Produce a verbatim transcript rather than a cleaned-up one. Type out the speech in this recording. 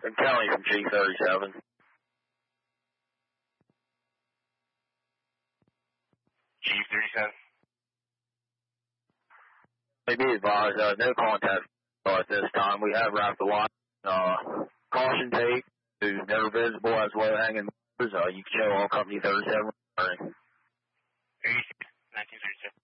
I'm telling you from G thirty-seven. G thirty-seven. They be advised, uh, no contact at this time. We have wrapped the line. Uh, caution tape who's never visible as low hanging. Uh, you can show all company thirty-seven. nineteen thirty-seven.